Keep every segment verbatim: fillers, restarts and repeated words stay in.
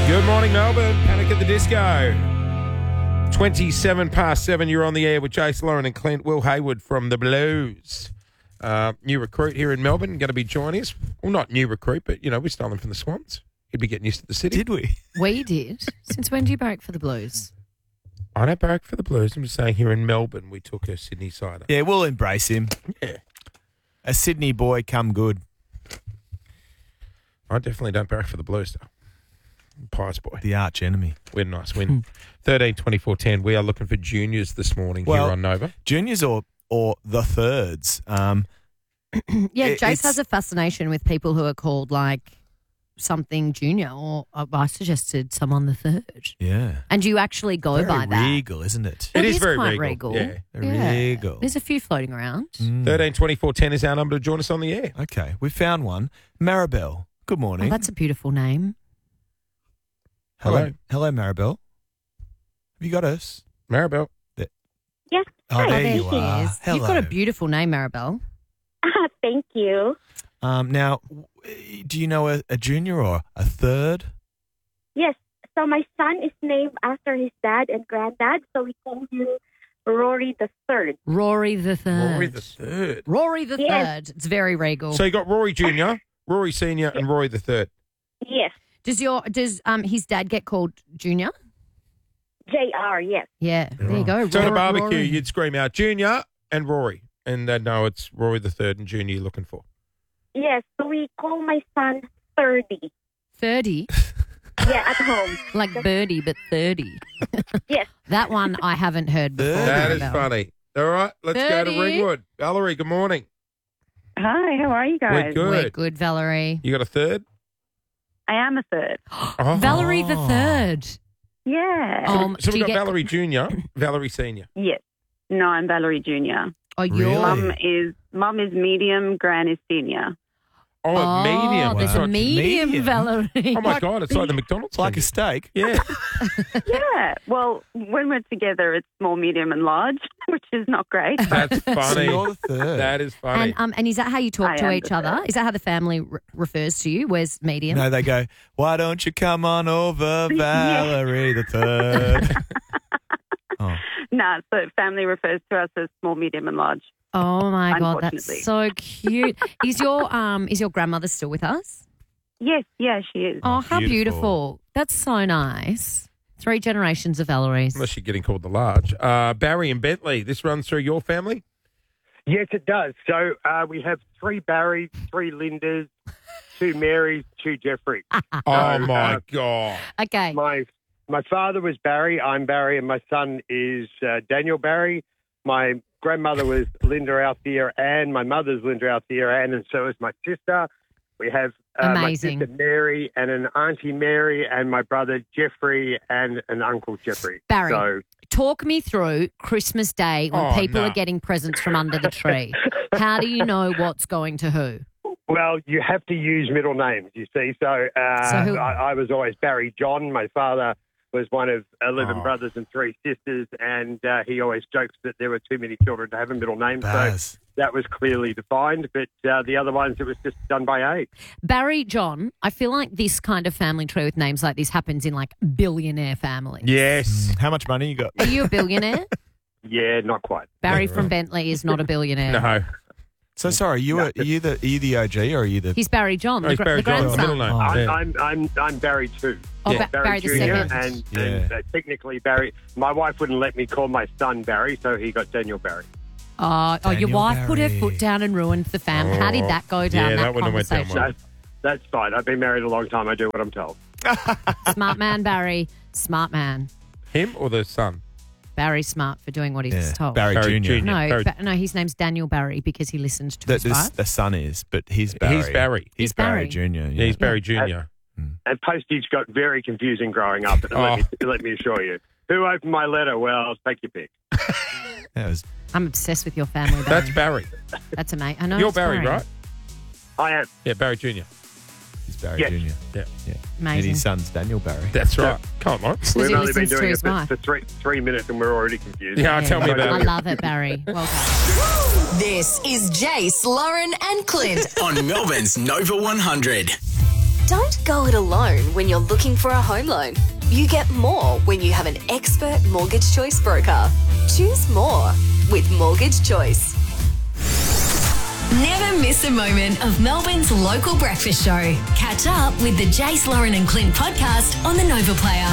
Good morning, Melbourne. Panic at the Disco. twenty-seven past seven, you're on the air with Jace, Lauren and Clint. Will Hayward from the Blues. Uh, new recruit here in Melbourne, going to be joining us. Well, not new recruit, but, you know, we stole him from the Swans. He'd be getting used to the city. Did we? We did. Since when do you barrack for the Blues? I don't barrack for the Blues. I'm just saying here in Melbourne, we took a Sydney sider. Yeah, we'll embrace him. Yeah. A Sydney boy come good. I definitely don't barrack for the Blues, though. Pies boy. The arch enemy. We had a nice win. thirteen twenty-four ten. We are looking for juniors this morning Well, here on Nova. Juniors or or the thirds. Um, Yeah, It- Jace it's- has a fascination with people who are called like something junior, or uh, I suggested someone the third. yeah. And you actually go Very by that. regal, isn't it? Well, It it is is very quite regal. regal. Yeah. Very regal. There's a few floating around. Mm. thirteen twenty-four ten is our number to join us on the air. Okay, we found one. Maribel, good Oh, morning. that's a beautiful name. Hello. Hello. Hello, Maribel. Have you got us? Maribel. Yes. Oh, Hi, there there you she are. is. Hello. You've got a beautiful name, Maribel. Ah, thank you. Um, now, w- do you know a, a junior or a third? Yes. So my son is named after his dad and granddad, so we call him Rory the Third. Rory the third. Rory the third. Rory the Yes. third. It's very regal. So you got Rory Junior, Rory Senior, and Rory the third. Yes. does your does um his dad get called Junior? J R. Yes. Yeah, there you go. So at a Rory- barbecue, Rory. you'd scream out Junior and Rory, and they'd know it's Rory the third and Junior you're looking for. Yes. So we call my son Thirty. thirty, Yeah, at home. like Birdie, but thirty. Yes. That one I haven't heard before. That is Maribel. funny. All right, let's go to thirty. Ringwood. Valerie, good morning. Hi, how are you We're guys? good. We're good, Valerie. You got a third? I am a third. Oh. Valerie the Oh. third. Yeah. Um, So do we've you got get- Valerie Junior, Valerie Senior. Yes. No, I'm Valerie Junior. Oh, Really? you're. Mum is mum is medium, Gran is senior. Oh, Oh, medium. there's It's a like- medium, medium. Valerie. Oh, my God, it's like the McDonald's. It's like a menu. steak. Yeah. Yeah. Well, when we're together, it's small, medium, and large, which is not great. But That's So funny. you're the third. That is funny. And um, and is that how you talk I to am each the other? third. Is that how the family re- refers to you? Where's medium? No, they go, why don't you come on over, Valerie the third? Oh, no, so family refers to us as small, medium, and large. Oh my God, Unfortunately. that's so cute. is your um is your grandmother still with us? Yes, yeah, she is. Oh, how beautiful. beautiful. That's so nice. Three generations of Valerie's. Unless you're getting called the large. Uh, Barry and Bentley, this runs through your family? Yes, it does. So uh, we have three Barrys, three Lindas, two Marys, two Jeffrey. Oh, Uh, my uh, God. Okay. My my father was Barry. I'm Barry, and my son is uh, Daniel Barry. My grandmother was Linda Althea Ann. My mother's Linda Althea Ann, and so is my sister. We have uh, my Amazing. sister Mary and an auntie Mary, and my brother Jeffrey and an uncle Jeffrey. Barry. So Talk me through Christmas Day when Oh, people no. are getting presents from under the tree. How do you know what's going to who? Well, you have to use middle names, you see. So, uh, So who- I, I was always Barry John. My father was one of eleven Oh. brothers and three sisters, and uh, he always jokes that there were too many children to have a middle name. So Baz. that was clearly defined. But uh, the other ones, it was just done by age. Barry, John, I feel like this kind of family tree with names like this happens in like billionaire families. Yes. How much money you got? Are you a billionaire? Yeah, not quite. Barry from Bentley is not a billionaire. No. So sorry, you are, are you the are you the O G or are you the? He's Barry John, No, the, he's gra- Barry the John, grandson. middle name. Oh. I'm, Yeah. I'm, I'm, I'm Barry too. Oh, Yeah. Ba- Barry the Junior second. And, Yeah. and uh, technically Barry. My wife wouldn't let me call my son Barry, so he got Daniel Barry. Oh, oh, your Daniel wife put her Barry. foot down and ruined the family. How did that go down? Yeah, that, that wouldn't have went down conversation. well. That's, that's fine. I've been married a long time. I do what I'm told. Smart man, Barry. Smart man. Him or the son? Barry smart for doing what he's Yeah, told. Barry, Barry Junior. Junior. No, Barry- ba- no, his name's Daniel Barry because he listened to The, his the, wife. the son is, but he's Barry. He's Barry. He's, He's Barry, Barry. Junior. Yeah, he's Barry Junior And postage got very confusing growing up. Oh. Let, me, let me assure you. Who opened my letter? Well, take your pick. That was I'm obsessed with your family, Barry. That's Barry. That's amazing. I know You're it's Barry, right? I am. Yeah, Barry Junior he's Barry Yes. Junior. Yeah. Yeah. And Amazing. his son's Daniel Barry. That's right. Come on. Because We've he only been listens to doing his it for, wife. for three three minutes and we're already confused. Yeah, tell me I about it. love it, Barry. Well done. This is Jace, Lauren, and Clint. On Melbourne's Nova one hundred. Don't go it alone when you're looking for a home loan. You get more when you have an expert mortgage choice broker. Choose more with Mortgage Choice. Never miss a moment of Melbourne's local breakfast show. Catch up with the Jace, Lauren and Clint podcast on the Nova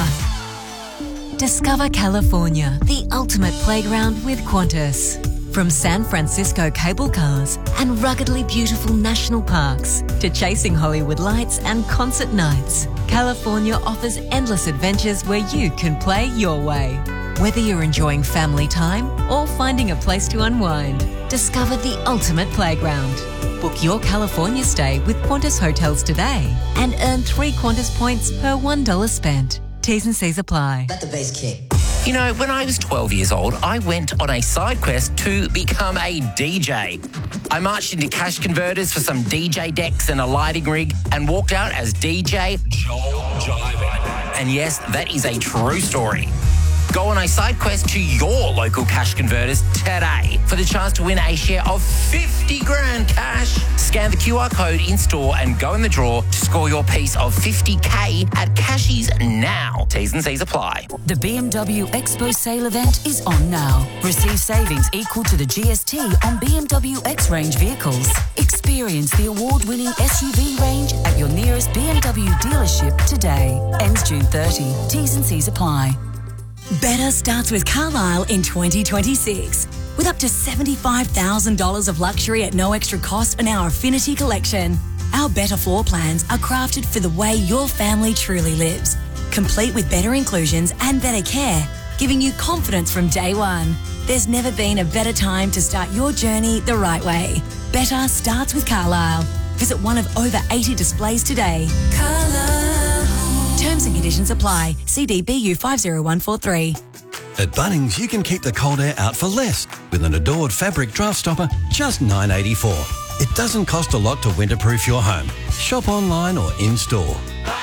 Player. Discover California, the ultimate playground with Qantas. From San Francisco cable cars and ruggedly beautiful national parks to chasing Hollywood lights and concert nights, California offers endless adventures where you can play your way. Whether you're enjoying family time or finding a place to unwind, discover the ultimate playground. Book your California stay with Qantas Hotels today and earn three Qantas points per one dollar spent. T's and C's apply. Let the bass kick. You know, when I was twelve years old, I went on a side quest to become a D J. I marched into cash converters for some D J decks and a lighting rig and walked out as D J Joel Jiving. And yes, that is a true story. Go on a side quest to your local cash converters today for the chance to win a share of fifty grand cash. Scan the Q R code in store and go in the draw to score your piece of fifty K at Cashies now. T's and C's apply. The B M W Expo sale event is on now. Receive savings equal to the G S T on B M W X-Range vehicles. Experience the award-winning S U V range at your nearest B M W dealership today. Ends June thirtieth. T's and C's apply. Better starts with Carlisle in twenty twenty-six. With up to seventy-five thousand dollars of luxury at no extra cost in our Affinity collection. Our Better floor plans are crafted for the way your family truly lives. Complete with better inclusions and better care, giving you confidence from day one. There's never been a better time to start your journey the right way. Better starts with Carlisle. Visit one of over eighty displays today. Carlisle. Terms and conditions apply. C D B U five zero one four three. At Bunnings, you can keep the cold air out for less with an Adored fabric draft stopper, just nine dollars eighty-four. It doesn't cost a lot to winterproof your home. Shop online or in-store.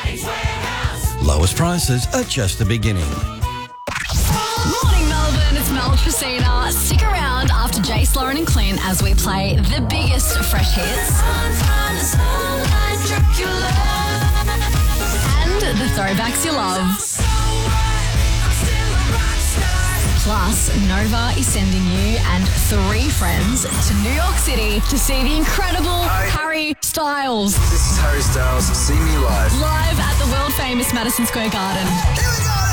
Lowest prices are just the beginning. Morning, Melbourne. It's Mel Tracina. Stick around after Jace, Lauren and Clint as we play the biggest fresh hits. And the throwbacks you love. Plus, Nova is sending you and three friends to New York City to see the incredible Harry Styles. This is Harry Styles. See me live. Live at the world famous Madison Square Garden. Here we go!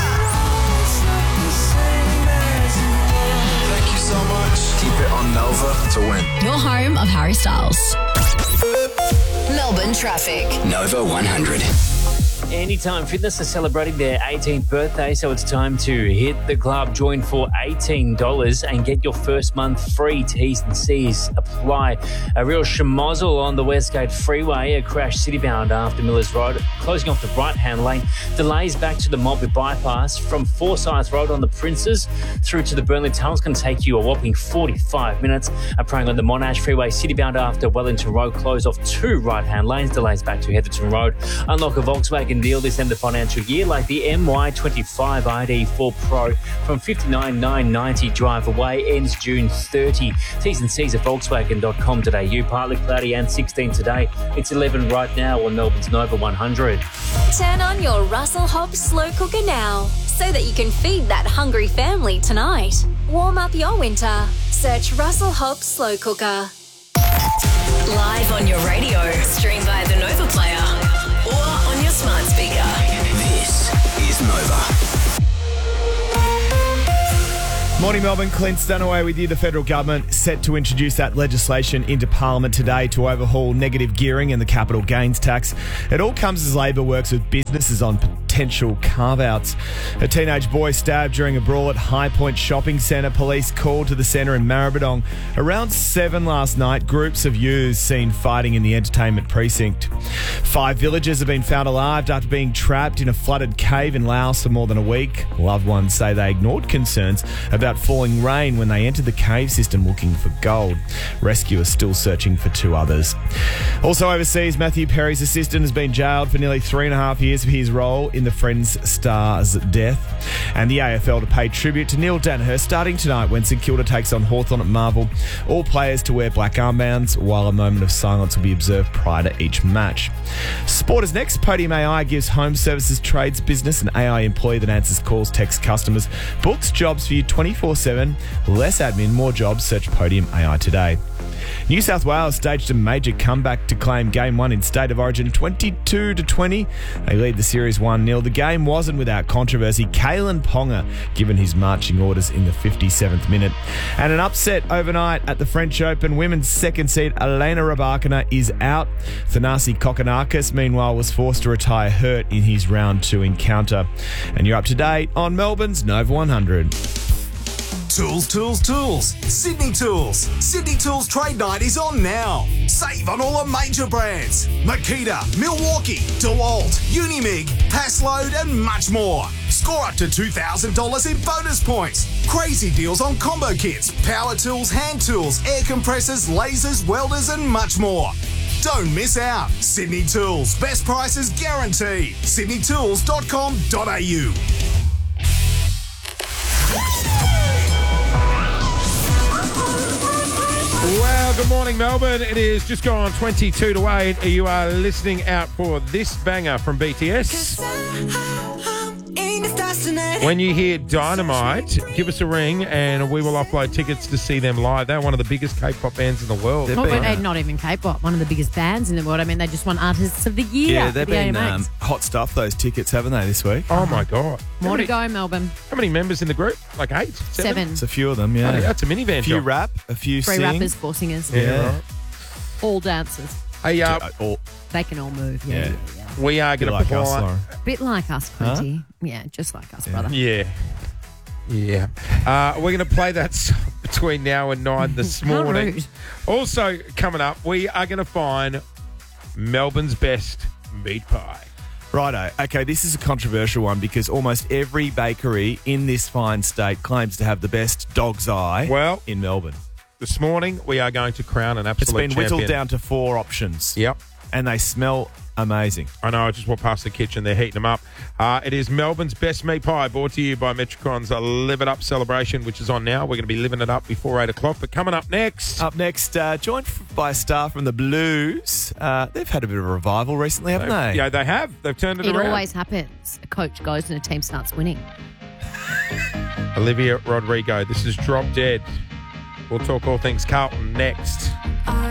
Thank you so much. Keep it on Nova to win. Your home of Harry Styles. Melbourne traffic. Nova one hundred. Anytime Fitness is celebrating their eighteenth birthday, so it's time to hit the club. Join for eighteen dollars and get your first month free. T's and C's apply. A real schmozzle on the Westgate Freeway. A crash citybound after Millers Road, closing off the right-hand lane. Delays back to the Mulberry Bypass from Forsyth Road on the Princes through to the Burnley Tunnels can take you a whopping forty-five minutes. A praying on the Monash Freeway citybound after Wellington Road, close off two right-hand lanes. Delays back to Heatherton Road. Unlock a Volkswagen deal this end of financial year, like the M Y twenty-five I D four Pro from fifty-nine thousand nine hundred ninety drive away, ends June thirtieth. T's and C's at Volkswagen dot com dot a u. Partly cloudy and sixteen today. It's eleven right now on Melbourne's Nova one hundred. Turn on your Russell Hobbs slow cooker now so that you can feed that hungry family tonight. Warm up your winter. Search Russell Hobbs slow cooker. Live on your radio, stream via the Nova Player or on your smart speaker. This is Nova. Morning, Melbourne. Clint Stanaway with you. The federal government set to introduce that legislation into Parliament today to overhaul negative gearing and the capital gains tax. It all comes as Labor works with businesses on potential carve-outs. A teenage boy stabbed during a brawl at High Point Shopping Centre. Police called to the centre in Maribyrnong. Around seven last night, groups of youths seen fighting in the entertainment precinct. Five villagers have been found alive after being trapped in a flooded cave in Laos for more than a week. Loved ones say they ignored concerns about falling rain when they entered the cave system looking for gold. Rescuers still searching for two others. Also overseas, Matthew Perry's assistant has been jailed for nearly three and a half years for his role in the the Friends star's death. And the A F L to pay tribute to Neil Danaher starting tonight when St Kilda takes on Hawthorn at Marvel. All players to wear black armbands, while a moment of silence will be observed prior to each match. Sport is next. Podium A I gives home services, trades, business and A I employee that answers calls, texts customers, books jobs for you twenty-four seven. Less admin, more jobs. Search Podium A I today. New South Wales staged a major comeback to claim Game one in State of Origin twenty-two to twenty. They lead the series one nil. The game wasn't without controversy. Kalen Ponga given his marching orders in the fifty-seventh minute. And an upset overnight at the French Open. Women's second seed Elena Rybakina is out. Thanasi Kokkinakis, meanwhile, was forced to retire hurt in his round two encounter. And you're up to date on Melbourne's Nova one hundred. Tools, tools, tools. Sydney Tools. Sydney Tools Trade Night is on now. Save on all the major brands. Makita, Milwaukee, DeWalt, Unimig, Passload and much more. Score up to two thousand dollars in bonus points. Crazy deals on combo kits, power tools, hand tools, air compressors, lasers, welders and much more. Don't miss out. Sydney Tools. Best prices guaranteed. sydney tools dot com dot a u. Well, good morning, Melbourne. It is just gone twenty-two to eight. You are listening out for this banger from B T S. When you hear Dynamite, give us a ring and we will offload tickets to see them live. They're one of the biggest K-pop bands in the world. Not, uh, not even K-pop, one of the biggest bands in the world. I mean, they just won Artists of the Year. Yeah, they've the been A M As. um, hot stuff, those tickets, haven't they, this week? Oh, my God. More to go, Melbourne. How many members in the group? Like eight? Seven? Seven. It's a few of them, yeah. Oh, yeah, that's a minivan A few job. rap, a few Three sing. rappers, four singers. Yeah, Yeah. right. All dancers. Hey, uh, All, They can all move. Yeah, Yeah. yeah, yeah. we are going to like us, play. Lauren. Bit like us, Quinty. Yeah, just like us, brother. Yeah. Yeah. Uh, we're going to play that song between now and nine this How morning. rude. Also, coming up, we are going to find Melbourne's best meat pie. Righto. Okay, this is a controversial one because almost every bakery in this fine state claims to have the best dog's eye Well, in Melbourne. this morning we are going to crown an It's absolute been whittled champion. down to four options. Yep. And they smell amazing. I know, I just walked past the kitchen. They're heating them up. Uh, it is Melbourne's best meat pie, brought to you by Metrocon's uh, Live It Up celebration, which is on now. We're going to be living it up before eight o'clock. But coming up next... Up next, uh, joined by a star from the Blues. Uh, they've had a bit of a revival recently, haven't they? Yeah, they have. They've turned it, It around. always happens. A coach goes and a team starts winning. Olivia Rodrigo. This is Drop Dead. We'll talk all things Carlton next.